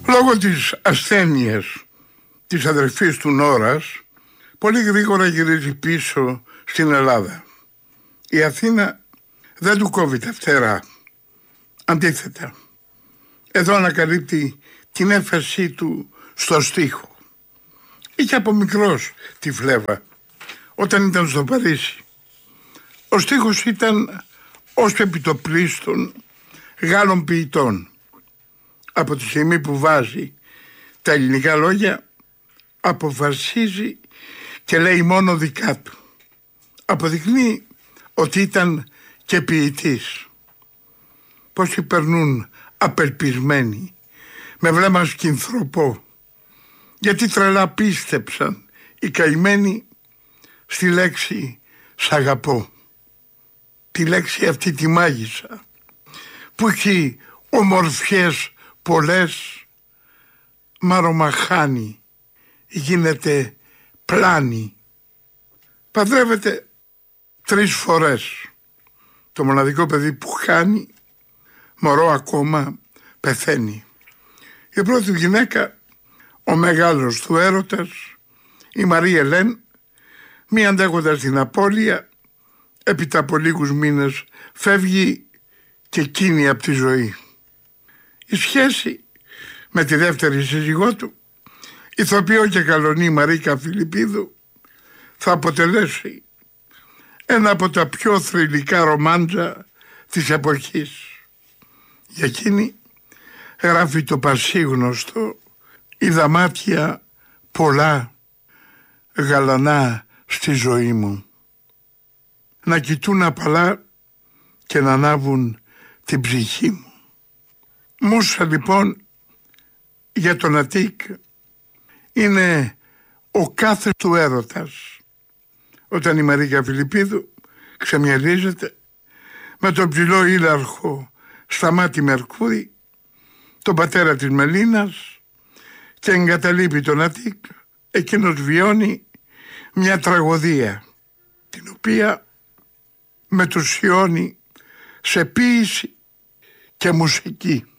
Λόγω της ασθένειας της αδερφής του Νόρας, πολύ γρήγορα γυρίζει πίσω στην Ελλάδα. Η Αθήνα δεν του κόβει τα φτερά. Αντίθετα, εδώ ανακαλύπτει την έφεσή του στο στίχο. Είχε από μικρός τη φλέβα όταν ήταν στο Παρίσι. Ο στίχος ήταν ως επιτοπλίστων Γάλλων ποιητών. Από τη στιγμή που βάζει τα ελληνικά λόγια, αποφασίζει και λέει μόνο δικά του. Αποδεικνύει ότι ήταν και ποιητής. Πόσοι περνούν απελπισμένοι, με βλέμμα σκυνθροπό, γιατί τρελά πίστεψαν οι καημένοι στη λέξη «σ' αγαπώ». Τη λέξη αυτή τη μάγισσα, που έχει ομορφιές πολλές, μα ρομαχάνει, γίνεται πλάνη. Παντρεύεται 3 φορές. Το μοναδικό παιδί που χάνει, μωρό ακόμα, πεθαίνει. Η πρώτη γυναίκα, ο μεγάλος του έρωτας, η Μαρία Ελέν, μη αντέχοντας την απώλεια, έπειτα από λίγους μήνες φεύγει και εκείνη από τη ζωή. Η σχέση με τη δεύτερη σύζυγό του, ηθοποιό και καλονή Μαρίκα Φιλιππίδου, θα αποτελέσει ένα από τα πιο θρυλικά ρομάντζα της εποχής. Για εκείνη γράφει το πασίγνωστο «Είδα μάτια πολλά γαλανά στη ζωή μου, να κοιτούν απαλά και να ανάβουν την ψυχή μου». Μούσα λοιπόν για τον Αττικ είναι ο κάθε του έρωτας, όταν η Μαρίκα Φιλιππίδου ξεμυαλίζεται με τον ψηλό ήλαρχο Σταμάτη Μερκούρη, τον πατέρα της Μελίνας, και εγκαταλείπει τον Αττικ. Εκείνος βιώνει μια τραγωδία, την οποία μετουσιώνει σε ποίηση και μουσική.